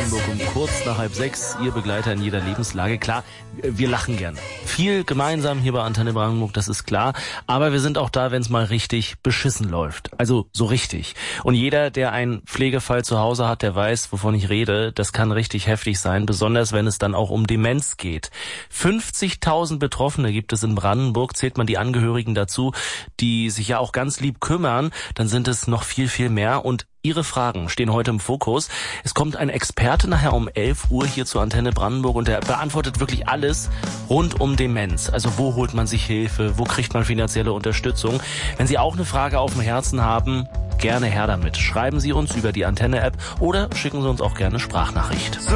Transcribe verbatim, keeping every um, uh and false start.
Brandenburg um kurz nach halb sechs. Ihr Begleiter in jeder Lebenslage. Klar, wir lachen gerne. Viel gemeinsam hier bei Antenne Brandenburg, das ist klar. Aber wir sind auch da, wenn es mal richtig beschissen läuft. Also so richtig. Und jeder, der einen Pflegefall zu Hause hat, der weiß, wovon ich rede. Das kann richtig heftig sein, besonders wenn es dann auch um Demenz geht. fünfzigtausend Betroffene gibt es in Brandenburg. Zählt man die Angehörigen dazu, die sich ja auch ganz lieb kümmern, dann sind es noch viel, viel mehr. Und Ihre Fragen stehen heute im Fokus. Es kommt ein Experte nachher um elf Uhr hier zur Antenne Brandenburg und der beantwortet wirklich alles rund um Demenz. Also wo holt man sich Hilfe, wo kriegt man finanzielle Unterstützung? Wenn Sie auch eine Frage auf dem Herzen haben, gerne her damit. Schreiben Sie uns über die Antenne-App oder schicken Sie uns auch gerne Sprachnachricht.